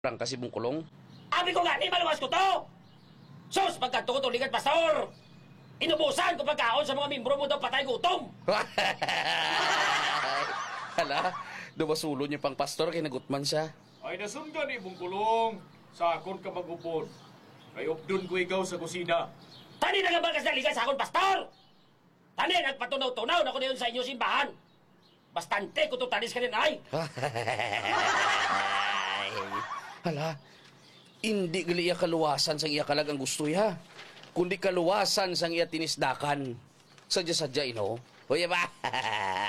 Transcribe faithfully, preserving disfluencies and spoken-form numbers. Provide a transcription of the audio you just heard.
Rang kasi mong kulong. Abi ko nga, di maluwas ko to! Sus, pagkatutuligat, pastor! Inubusan ko pagkaon sa mga membro mo daw patay gutom! Hala, dumasulo niya pang pastor kay nagutman siya. Ay nasundan imong kulong. Sa akon ka magupon. Kay updun ko ikaw sa kusina. Tani na nga ba kasi naligas sa akong pastor? Tani, nagpatunaw-tunaw na ko na yun sa inyo simbahan. Bastante ko to tanis ka rin ay. Hala, hindi gali iya kaluwasan sang iya kalag ang gusto ya. Kundi kaluwasan sang iya tinisdakan. Sadya-sadya ino. Hoy ba?